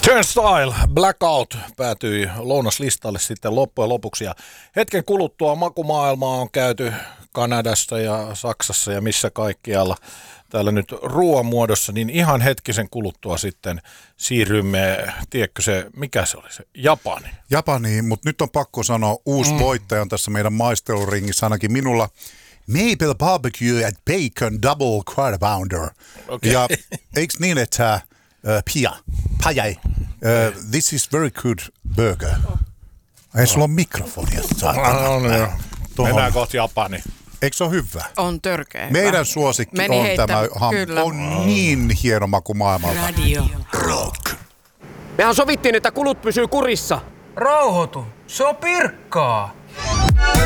Turnstile, Blackout päätyi lounaslistalle sitten loppujen lopuksi ja hetken kuluttua makumaailmaa on käyty Kanadassa ja Saksassa ja missä kaikkialla täällä nyt ruoan muodossa, niin ihan hetkisen kuluttua sitten siirrymme, tiedätkö se, mikä se oli se, Japani, mutta nyt on pakko sanoa uusi voittaja on tässä meidän maisteluringissä ainakin minulla. Maple barbecue and bacon double quarter pounder. Okay. Ja eikö niin, että pajai, this is very good burger. Ei sulla ole mikrofonia. Mennään kohti Japani. Eikö se ole hyvä? On törkeä. Meidän suosikki on tämä on niin hieno maku maailmalta. Radio Rock. Mehän sovittiin, että kulut pysyy kurissa. Rauhoitu, se on Pirkkaa.